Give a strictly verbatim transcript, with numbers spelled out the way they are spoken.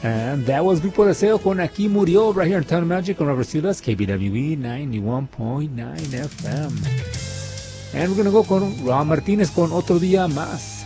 And that was Grupo Deseo con Aquí Murió, right here in Town of Magic on Rubber Sealers, K B W E ninety-one point nine F M. And we're going to go con Ron Martinez con Otro Día Más.